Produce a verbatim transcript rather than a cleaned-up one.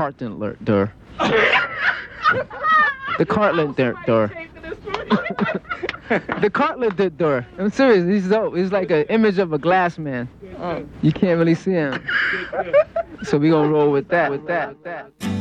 Cartland door. The Cartland door. The Cartland door. I'm serious. He's dope. He's like an image of a glass man. You can't really see him. So we gonna roll with that. With that. With that.